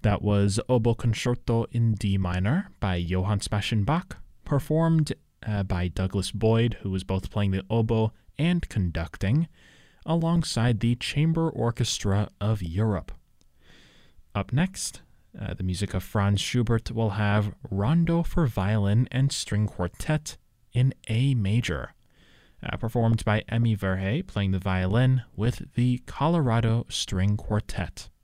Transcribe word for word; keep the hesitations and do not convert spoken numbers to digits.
That was Oboe Concerto in D minor by Johann Sebastian Bach, performed uh, by Douglas Boyd, who was both playing the oboe and conducting, alongside the Chamber Orchestra of Europe. Up next, uh, the music of Franz Schubert will have Rondo for Violin and String Quartet in A major, uh, performed by Emmy Verhey playing the violin with the Colorado String Quartet.